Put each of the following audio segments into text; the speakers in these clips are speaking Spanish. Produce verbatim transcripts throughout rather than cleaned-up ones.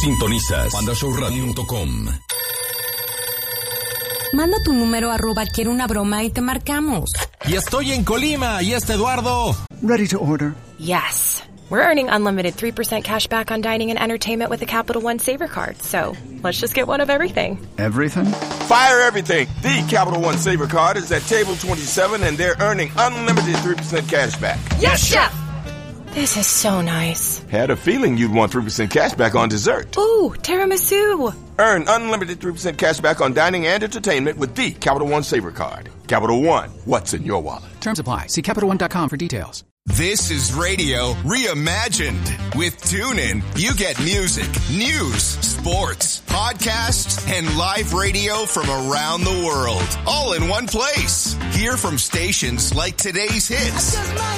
Sintonizas panda show radio punto com. Manda tu número arroba quiero una broma y te marcamos. Y estoy en Colima, y este Eduardo. Ready to order. Yes. We're earning unlimited three percent cash back on dining and entertainment with the Capital One Saver Card. So, let's just get one of everything. Everything? Fire everything. The Capital One Saver Card is at table twenty-seven and they're earning unlimited three percent cash back. Yes, Chef! This is so nice. Had a feeling you'd want three percent cash back on dessert. Ooh, tiramisu. Earn unlimited three percent cash back on dining and entertainment with the Capital One Saver Card. Capital One, what's in your wallet? Terms apply. See Capital One dot com for details. This is radio reimagined. With TuneIn, you get music, news, sports, podcasts, and live radio from around the world, all in one place. Hear from stations like today's hits,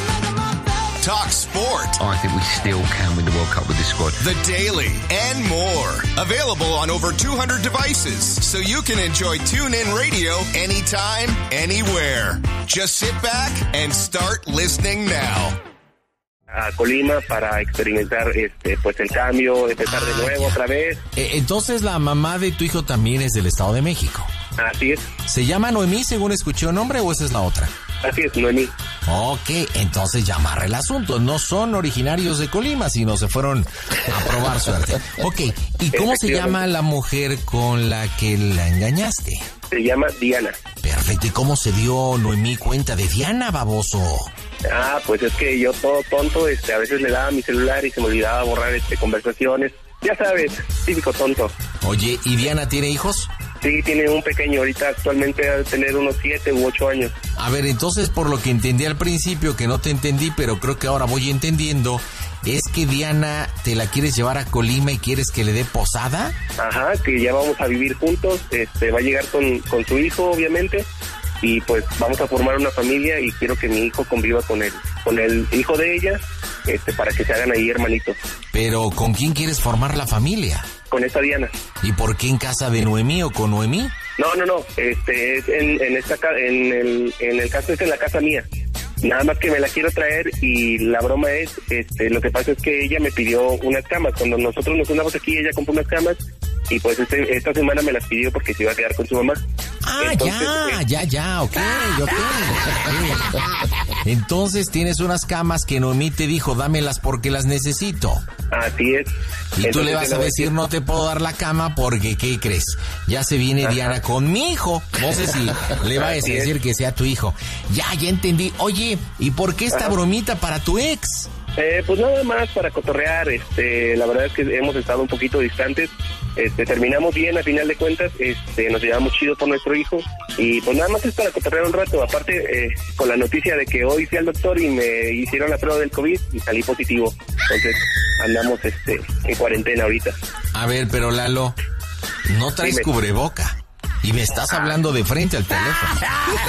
Talk Sport. I think we still can win the World Cup with this squad. The Daily, and more. Available on over two hundred devices, so you can enjoy TuneIn Radio anytime, anywhere. Just sit back and start listening now. A Colima para experimentar este pues el cambio, empezar de nuevo otra vez. Eh, entonces la mamá de tu hijo también es del Estado de México. Así es. ¿Se llama Noemí según escuché un nombre o esa es la otra? Así es, Noemí. Ok, entonces ya amarra el asunto. No son originarios de Colima, sino se fueron a probar suerte. Ok, ¿y cómo se llama la mujer con la que la engañaste? Se llama Diana. Perfecto, ¿y cómo se dio Noemí cuenta de Diana, baboso? Ah, pues es que yo todo tonto, este, a veces le daba mi celular y se me olvidaba borrar este conversaciones. Ya sabes, típico tonto. Oye, ¿y Diana tiene hijos? Sí, tiene un pequeño, ahorita actualmente debe tener unos siete u ocho años. A ver, entonces por lo que entendí al principio, que no te entendí, pero creo que ahora voy entendiendo, ¿es que Diana te la quieres llevar a Colima y quieres que le dé posada? Ajá, que ya vamos a vivir juntos, este, va a llegar con, con su hijo, obviamente, y pues vamos a formar una familia y quiero que mi hijo conviva con él, con el hijo de ella, este, para que se hagan ahí hermanitos. Pero, ¿con quién quieres formar la familia? Con esta Diana. ¿Y por qué en casa de Noemí o con Noemí? No, no, no, este, es en, en esta, en el, en el caso es en la casa mía. Nada más que me la quiero traer y la broma es, este, lo que pasa es que ella me pidió unas camas. Cuando nosotros nos juntamos aquí, ella compró unas camas y pues este, esta semana me las pidió porque se iba a quedar con su mamá. Ah, Entonces, ya, eh, ya, ya, ok, ok. Entonces tienes unas camas que Noemí te dijo, dámelas porque las necesito. Así es. Y Entonces, tú le vas a decir, no te puedo dar la cama porque, ¿qué crees? Ya se viene Ajá. Diana con mi hijo. No sé si le va a decir que sea tu hijo. Ya, ya entendí. Oye, ¿y por qué esta Ajá. bromita para tu ex? Eh, pues nada más para cotorrear. Este, la verdad es que hemos estado un poquito distantes. Este, terminamos bien a final de cuentas, este, nos llevamos chido por nuestro hijo y pues nada más es para cotorrear un rato. Aparte, eh, con la noticia de que hoy fui al doctor y me hicieron la prueba del COVID y salí positivo. Entonces andamos este, en cuarentena ahorita. A ver, pero Lalo, no traes Dime. cubreboca y me estás hablando de frente al teléfono.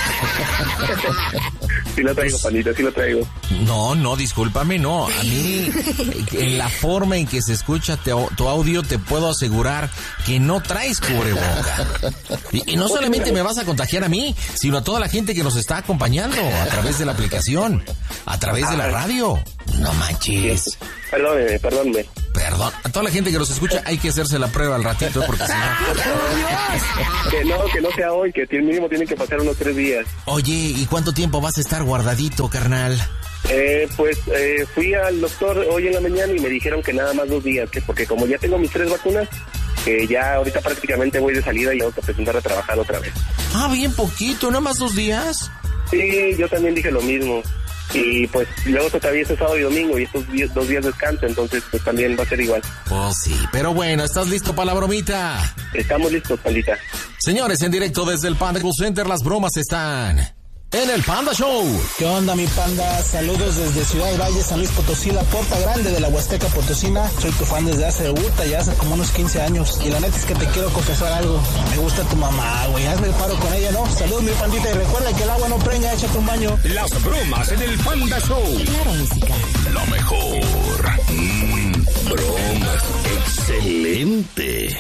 Sí lo traigo, panita, sí lo traigo. No, no, discúlpame, no. A mí, en la forma en que se escucha te, tu audio, te puedo asegurar que no traes cubreboca. Y, y no solamente me vas a contagiar a mí, sino a toda la gente que nos está acompañando a través de la aplicación, a través de la radio. No manches. Perdóneme, perdóneme. Perdón, a toda la gente que nos escucha hay que hacerse la prueba al ratito, porque si no... Que no, que no sea hoy, que mínimo tienen que pasar unos tres días. Oye, ¿y cuánto tiempo vas a estar guardadito, carnal? Eh, pues eh, fui al doctor hoy en la mañana y me dijeron que nada más dos días, que porque como ya tengo mis tres vacunas, que ya ahorita prácticamente voy de salida y tengo que presentar a trabajar otra vez. Ah, bien poquito, ¿nada más dos días? Sí, yo también dije lo mismo. Y pues luego todavía es sábado y domingo y estos días, dos días descanso, entonces pues también va a ser igual. Oh sí, pero bueno, ¿estás listo para la bromita? Estamos listos, pandita. Señores, en directo desde el Panda Cool Center, las bromas están en el Panda Show. ¿Qué onda, mi panda? Saludos desde Ciudad Valle, San Luis Potosí, la Porta Grande de la Huasteca Potosina. Soy tu fan desde hace, puta, ya hace como unos quince años. Y la neta es que te quiero confesar algo. Me gusta tu mamá, güey. Hazme el paro con ella, ¿no? Saludos, mi pandita. Y recuerda que el agua no preña, échate un baño. Las bromas en el Panda Show. Claro, música. Lo mejor. Mm, bromas. Excelente.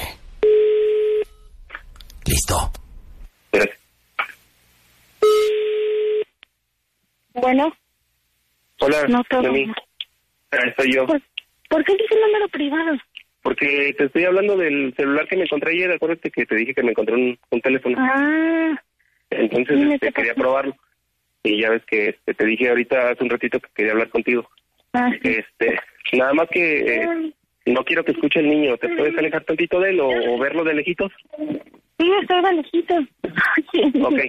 Listo. Bueno. Hola, no todo. Ah, soy yo. ¿Por, ¿Por qué dice el número privado? Porque te estoy hablando del celular que me encontré ayer. Acuérdate que te dije que me encontré un, un teléfono. Ah. Entonces este, quería probarlo. Y ya ves que este, te dije ahorita hace un ratito que quería hablar contigo. Ah, sí. Este, nada más que eh, no quiero que escuche el niño. ¿Te puedes alejar tantito de él o, o verlo de lejitos? Sí, estoy de lejitos. Ok.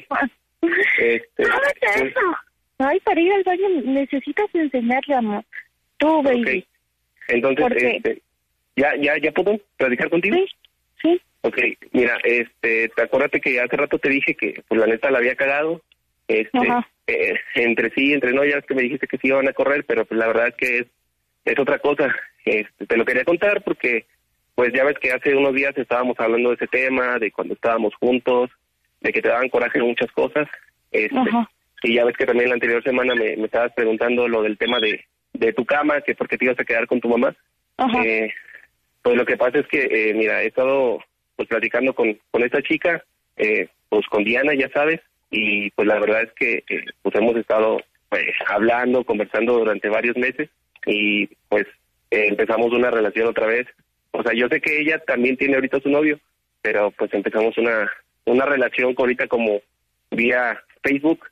Este, no hagas pues, eso. Ay, para ir al baño necesitas enseñarle, amor. Tú, baby. Okay. Entonces, este, ¿ya, ya, ya puedo platicar contigo? Sí, sí. Ok, mira, este, te acuérdate que hace rato te dije que, pues, la neta la había cagado. Este, eh, entre sí, entre no, ya es que me dijiste que sí iban a correr, pero pues la verdad es que es, es otra cosa. Este, te lo quería contar porque, pues ya ves que hace unos días estábamos hablando de ese tema, de cuando estábamos juntos, de que te daban coraje muchas cosas. Este, y ya ves que también la anterior semana me, me estabas preguntando lo del tema de, de tu cama, que por qué te ibas a quedar con tu mamá. Eh, pues lo que pasa es que, eh, mira, he estado pues platicando con, con esta chica, eh, pues con Diana, ya sabes, y pues la verdad es que eh, pues hemos estado pues hablando, conversando durante varios meses y pues eh, empezamos una relación otra vez. O sea, yo sé que ella también tiene ahorita su novio, pero pues empezamos una una relación ahorita como vía Facebook,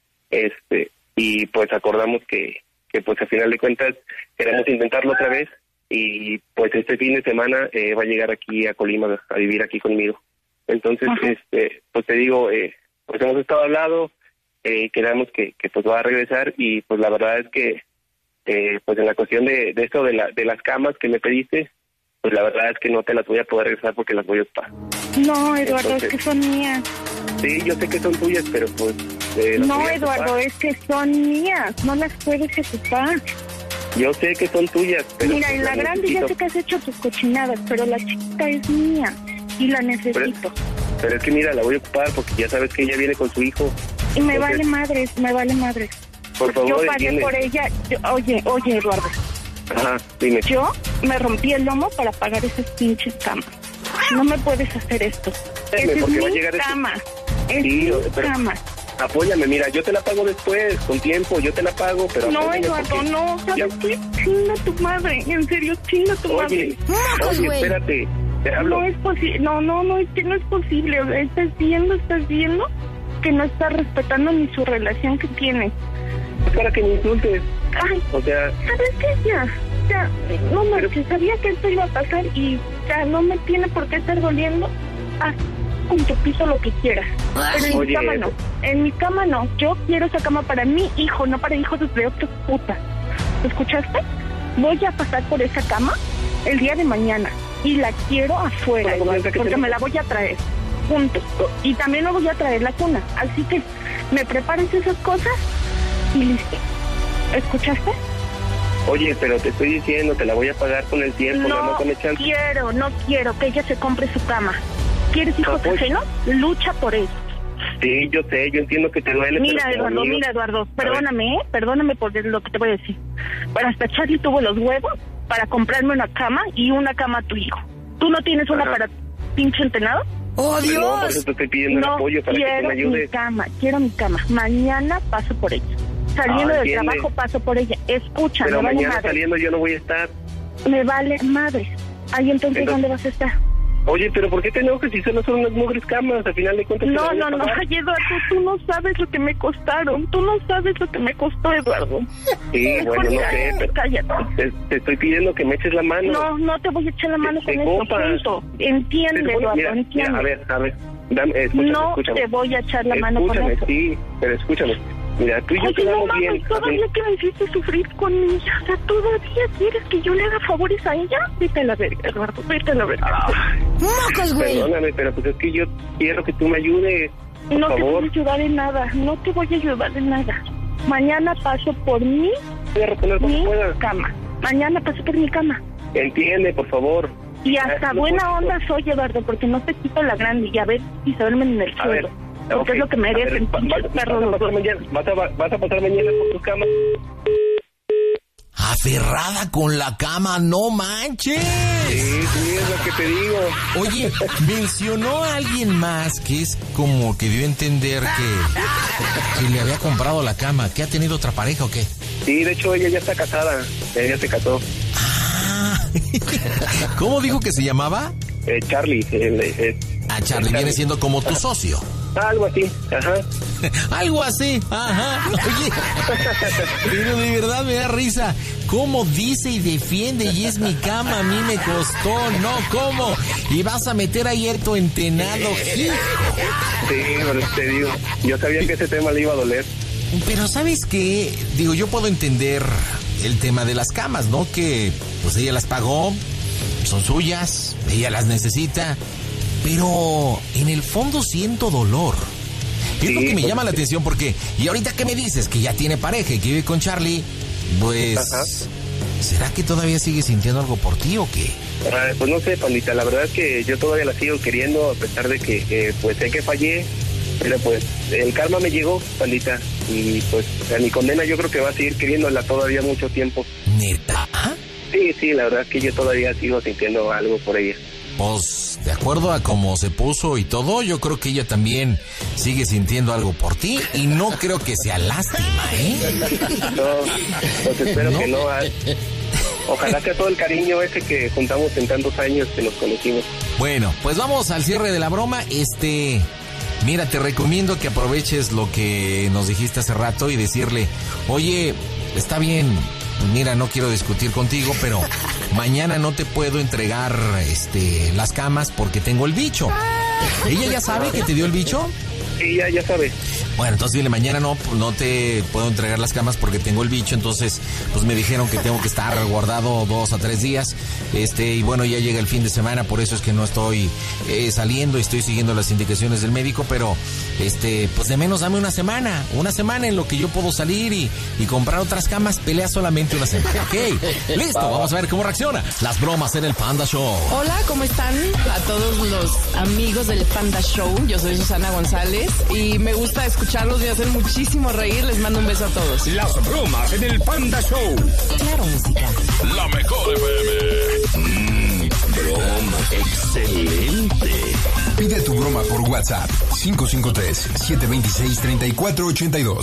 este y pues acordamos que que pues al final de cuentas queremos intentarlo otra vez y pues este fin de semana eh, va a llegar aquí a Colima a vivir aquí conmigo. Entonces, Ajá. este pues te digo, eh, pues hemos estado hablando, eh, quedamos que, que pues va a regresar y pues la verdad es que eh, pues en la cuestión de, de esto de, la, de las camas que me pediste, pues la verdad es que no te las voy a poder regresar porque las voy a ocupar. No, Eduardo, Entonces, es que son mías. Sí, yo sé que son tuyas, pero pues... Eh, no, Eduardo, es que son mías, no las puedes ocupar. Yo sé que son tuyas, pero... Mira, pues, en la, la grande necesito. Ya sé que has hecho tus cochinadas, pero la chiquita es mía y la necesito. Pero, pero es que mira, la voy a ocupar porque ya sabes que ella viene con su hijo. Y me Entonces, vale madres, me vale madres. Por favor, yo pagué entiende. por ella. Yo, oye, oye, Eduardo. Ajá, dime. Yo me rompí el lomo para pagar esas pinches camas. No me puedes hacer esto. Esa es mi cama. Es sí, mi pero, cama. Apóyame, mira, yo te la pago después, con tiempo, yo te la pago, pero... No, Eduardo, porque... no, ¿sabes qué? Chinga tu madre, en serio, chinga tu oye, madre. Oye, oye, espérate, te hablo. No es posible, no, no, no, es que no es posible, o sea, estás viendo, estás viendo que no estás respetando ni su relación que tiene. Es para que me insultes. Ay, o sea... ¿sabes qué? Ya, ya, no manches, pero... sabía que esto iba a pasar y ya no me tiene por qué estar doliendo. Ah, con tu piso lo que quieras. Pero en Oye, mi cama no. En mi cama no. Yo quiero esa cama para mi hijo, no para hijos de otras putas. ¿Escuchaste? Voy a pasar por esa cama el día de mañana y la quiero afuera, igual, porque me la voy a traer. Punto. Y también me voy a traer la cuna. Así que me prepares esas cosas y listo. ¿Escuchaste? Oye, pero te estoy diciendo, te la voy a pagar con el tiempo. No quiero, no quiero que ella se compre su cama. ¿Quieres hijos no, ajenos? Lucha por eso. Sí, yo sé, yo entiendo que te duele. Mira, pero Eduardo, mío... mira, Eduardo, perdóname, ¿eh? Perdóname por lo que te voy a decir. Pero hasta Charlie tuvo los huevos para comprarme una cama y una cama a tu hijo. ¿Tú no tienes una Ajá. para pinche entenado? ¡Oh, Dios! No, por eso te estoy pidiendo no, el apoyo para que tú me ayudes. Quiero mi cama, quiero mi cama. Mañana paso por ella. Saliendo ah, del trabajo paso por ella. Escucha, pero me vale mañana madre. Saliendo yo no voy a estar. Me vale madre. Ahí entonces, entonces, ¿dónde vas a estar? Oye, pero ¿por qué te enojas si solo son unas mugres camas? Al final de cuentas... No, no, no, ay, Eduardo, tú no sabes lo que me costaron. Tú no sabes lo que me costó, Eduardo. Sí, bueno, no sé, pero... Cállate. Te, te estoy pidiendo que me eches la mano. No, no te voy a echar la mano te, con te eso, punto. Entiende, voy, Eduardo, mira, entiende. Mira, a ver, a ver, dame, escúchame, no escúchame. te voy a echar la mano escúchame, con eso. Sí, pero escúchame. Mira, tú y yo Oye, quedamos no, mames, bien. todavía que me hiciste sufrir con ella. O sea, ¿todavía quieres que yo le haga favores a ella? Vete a la verga, Eduardo, vete a la verga. ¡Mocos, güey! Perdóname, pero pues es que yo quiero que tú me ayudes, por no favor. te voy a ayudar en nada, no te voy a ayudar en nada. Mañana paso por mi, voy a reponer mi pueda. cama. Mañana paso por mi cama. Entiende, por favor. Y hasta no buena onda soy, Eduardo, porque no te quito la grande y a ver si se duermen en el suelo. Porque okay. es lo que merecen, pinches perros los dos. ¿Vas a, vas a pasar mañana por tu cama? Aferrada con la cama, no manches. Sí, sí, es lo que te digo. Oye, mencionó a alguien más que es como que dio a entender que, que le había comprado la cama. ¿Que ha tenido otra pareja o qué? Sí, de hecho ella ya está casada. Ella se casó. Ah, ¿Cómo dijo que se llamaba? Eh, Charlie. El, eh, ah, Charlie, viene siendo como tu socio. Algo así, ajá. Algo así, ajá. Oye, pero de verdad me da risa. ¿Cómo dice y defiende? Y es mi cama, a mí me costó, no, ¿cómo? Y vas a meter ayer tu entenado, hijo. Sí, pero te digo, yo sabía que ese tema le iba a doler. Pero ¿sabes qué? Digo, yo puedo entender el tema de las camas, ¿no? Que pues ella las pagó, son suyas, ella las necesita, pero en el fondo siento dolor. Es sí, lo que me llama la atención porque, y ahorita que me dices que ya tiene pareja y que vive con Charlie, pues, ajá. ¿Será que todavía sigue sintiendo algo por ti o qué? Ah, pues no sé, pandita, la verdad es que yo todavía la sigo queriendo a pesar de que, eh, pues sé que fallé, pero pues el karma me llegó, pandita, y pues a mi condena yo creo que va a seguir queriéndola todavía mucho tiempo. ¿Neta? Sí, sí, la verdad es que yo todavía sigo sintiendo algo por ella. Pues, de acuerdo a cómo se puso y todo, yo creo que ella también sigue sintiendo algo por ti y no creo que sea lástima, ¿eh? No, pues espero ¿No? que no. Ojalá sea todo el cariño ese que juntamos en tantos años que nos conocimos. Bueno, pues vamos al cierre de la broma. Este, mira, te recomiendo que aproveches lo que nos dijiste hace rato y decirle, oye, está bien, mira, no quiero discutir contigo, pero mañana no te puedo entregar este las camas porque tengo el bicho. ¿Ella ya sabe que te dio el bicho? Sí, ya, ya sabe. Bueno, entonces dile, mañana no, no te puedo entregar las camas porque tengo el bicho, entonces pues me dijeron que tengo que estar guardado dos a tres días, este, y bueno, ya llega el fin de semana, por eso es que no estoy eh, saliendo y estoy siguiendo las indicaciones del médico, pero este, pues de menos dame una semana, una semana en lo que yo puedo salir y, y comprar otras camas, pelea solamente una semana. Ok, listo, vamos a ver cómo reacciona las bromas en el Panda Show. Hola, ¿cómo están? A todos los amigos del Panda Show, yo soy Susana González y me gusta escucharlos y hacer muchísimo reír. Les mando un beso a todos. Las bromas en el Panda Show. Claro, música. La mejor F M. Mmm, broma. Excelente. Pide tu broma por WhatsApp. cinco cinco tres, siete dos seis, tres cuatro ocho dos.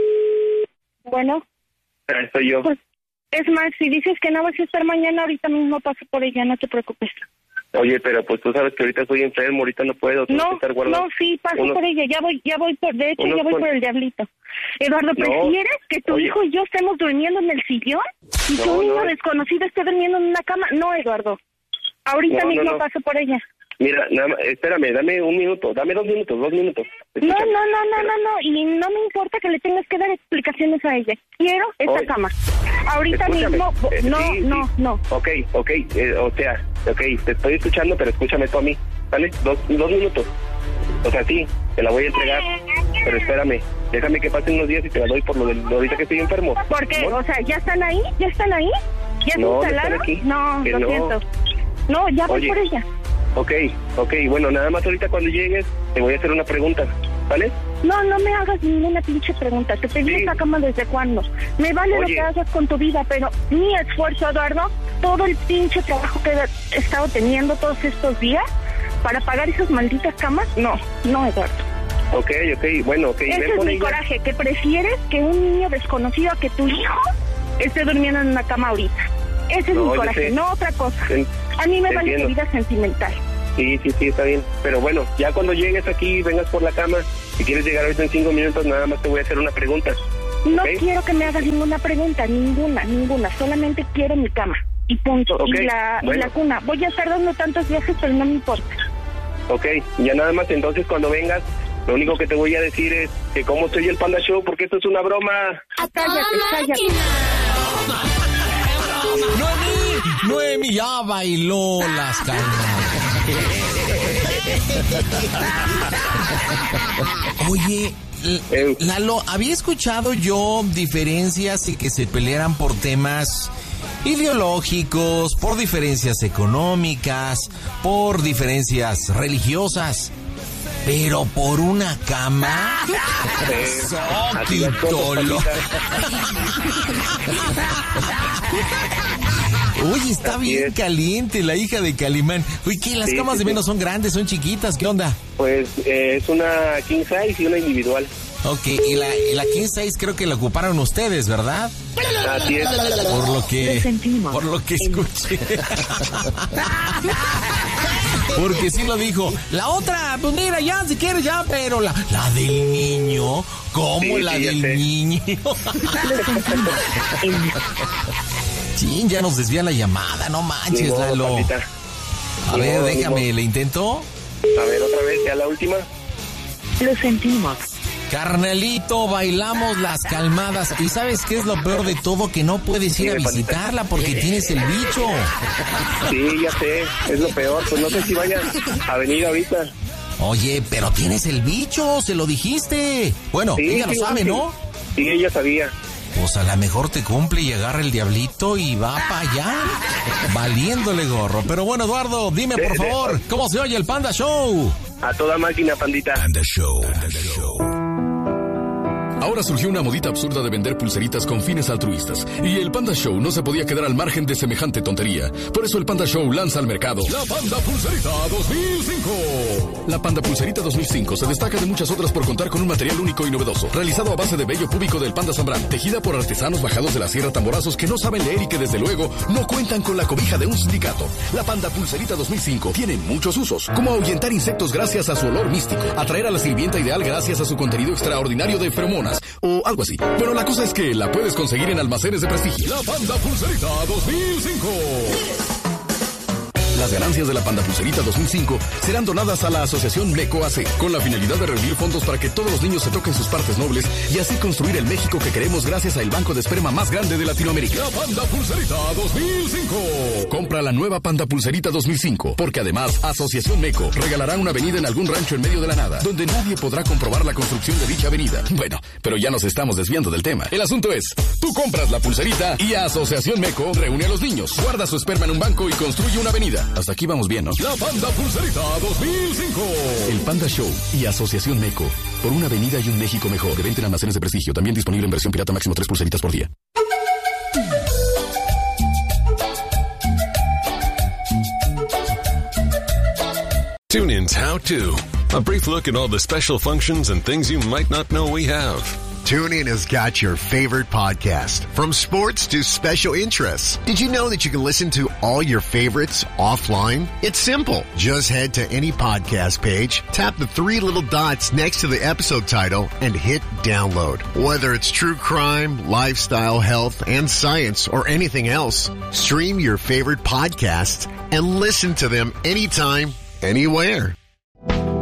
Bueno. Soy yo. Pues, es más, si dices que no vas a estar mañana, ahorita mismo paso por ella, no te preocupes. Oye, pero pues tú sabes que ahorita estoy enfermo, ahorita no puedo. No, que estar guardado. no, sí, paso unos, por ella, ya voy, ya voy por, de hecho, ya voy con... por el diablito. Eduardo, ¿prefieres no, que tu oye. hijo y yo estemos durmiendo en el sillón? Y no, que un niño no. desconocido esté durmiendo en una cama. No, Eduardo, ahorita no, mismo no, no. paso por ella. Mira, nada más, espérame, dame un minuto, dame dos minutos, dos minutos. Escúchame. No, no, no, no, no, no, y no me importa que le tengas que dar explicaciones a ella. Quiero esta Oye. cama. Ahorita Escúchame. mismo, eh, no, sí, no, sí. no. Ok, ok, eh, o sea, ok, te estoy escuchando, pero escúchame tú a mí, ¿vale? Dos, dos minutos. O sea, sí, te la voy a entregar, pero espérame, déjame que pasen unos días y te la doy por lo de lo ahorita que estoy enfermo. ¿Por qué? ¿No? O sea, ¿ya están ahí? ¿Ya están ahí? ¿Ya se no, instalaron? Aquí. No, que lo no. siento. No, ya voy Oye. por ella. Ok, ok, bueno, nada más ahorita cuando llegues te voy a hacer una pregunta, ¿vale? No, no me hagas ninguna pinche pregunta. Te pedí sí. esta cama desde cuándo. Me vale Oye. lo que hagas con tu vida, pero mi esfuerzo, Eduardo, todo el pinche trabajo que he estado teniendo todos estos días para pagar esas malditas camas, no, no, Eduardo. Ok, ok, bueno, ok. Ese es mi ella. coraje, que prefieres que un niño desconocido, que tu hijo esté durmiendo en una cama ahorita. Ese es no, mi coraje, no otra cosa. Te, A mí me vale tu vida sentimental. Sí, sí, sí, está bien. Pero bueno, ya cuando llegues aquí, vengas por la cama, si quieres llegar ahorita en cinco minutos, nada más te voy a hacer una pregunta. No ¿okay? quiero que me hagas ninguna pregunta, ninguna, ninguna. Solamente quiero mi cama. Y punto. Okay, y, la, bueno. y la cuna. Voy a estar dando tantos viajes, pero no me importa. Ok, ya nada más entonces cuando vengas, lo único que te voy a decir es que cómo soy el Panda Show, porque esto es una broma. Ah, cállate, cállate. Noemí, Noemí ya bailó las canas. Oye, Lalo, había escuchado yo diferencias y que se pelearan por temas ideológicos, por diferencias económicas, por diferencias religiosas. Pero por una cama. ¡Soquitolo! Oye, está Así bien es. caliente la hija de Calimán. Oye, ¿qué? ¿Las sí, camas sí, de menos sí. son grandes, son chiquitas? ¿Qué onda? Pues eh, es una king size y una individual. Ok, y la, y la king size creo que la ocuparon ustedes, ¿verdad? Así es. Por lo que, por lo que escuché. Porque sí lo dijo. La otra, pues mira, ya, si quieres, ya, pero la, la del niño, ¿cómo sí, la sí, del sé. niño? Sí, ya nos desvía la llamada, no manches, no, Lalo. Papita. A no, ver, déjame, ¿le intento? A ver, otra vez, ya la última. Lo sentimos. Carnalito, bailamos las calmadas. ¿Y sabes qué es lo peor de todo? Que no puedes ir a visitarla porque tienes el bicho. Sí, ya sé, es lo peor. Pues no sé si vaya a venir ahorita. Oye, pero tienes el bicho, se lo dijiste. Bueno, sí, ella sí, lo sabe, sí. ¿no? Sí, ella sabía. Pues a lo mejor te cumple y agarra el diablito y va para allá, valiéndole gorro. Pero bueno, Eduardo, dime por favor, ¿cómo se oye el Panda Show? A toda máquina, pandita. Panda Show. Panda Show. Ahora surgió una modita absurda de vender pulseritas con fines altruistas, y el Panda Show no se podía quedar al margen de semejante tontería. Por eso el Panda Show lanza al mercado la Panda Pulserita dos mil cinco. La Panda Pulserita dos mil cinco se destaca de muchas otras por contar con un material único y novedoso, realizado a base de vello púbico del panda Zambrano, tejida por artesanos bajados de la Sierra Tamborazos que no saben leer y que desde luego no cuentan con la cobija de un sindicato. La Panda Pulserita dos mil cinco tiene muchos usos, como ahuyentar insectos gracias a su olor místico, atraer a la sirvienta ideal gracias a su contenido extraordinario de feromonas, o algo así. Pero la cosa es que la puedes conseguir en almacenes de prestigio. La Panda Pulserita dos mil cinco. Las ganancias de la Panda Pulserita dos mil cinco serán donadas a la Asociación MECO A C, con la finalidad de reunir fondos para que todos los niños se toquen sus partes nobles y así construir el México que queremos gracias al banco de esperma más grande de Latinoamérica. La Panda Pulserita dos mil cinco. Compra la nueva Panda Pulserita dos mil cinco, porque además Asociación MECO regalará una avenida en algún rancho en medio de la nada, donde nadie podrá comprobar la construcción de dicha avenida. Bueno, pero ya nos estamos desviando del tema. El asunto es, tú compras la pulserita y Asociación MECO reúne a los niños, guarda su esperma en un banco y construye una avenida. Hasta aquí vamos bien, ¿no? La Panda Pulserita dos mil cinco. El Panda Show y Asociación MECO. Por una avenida y un México mejor. De venta en almacenes de prestigio. También disponible en versión pirata, máximo tres pulseritas por día. TuneIn's How To. A brief look at all the special functions and things you might not know we have. TuneIn has got your favorite podcast, from sports to special interests. Did you know that you can listen to all your favorites offline? It's simple. Just head to any podcast page, tap the three little dots next to the episode title, and hit download. Whether it's true crime, lifestyle, health, and science, or anything else, stream your favorite podcasts and listen to them anytime, anywhere.